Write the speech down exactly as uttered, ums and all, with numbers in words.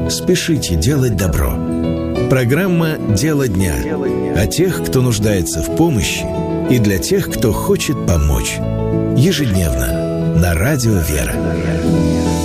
спешите делать добро. Программа «Дело дня» о тех, кто нуждается в помощи, и для тех, кто хочет помочь. Ежедневно на радио «Вера».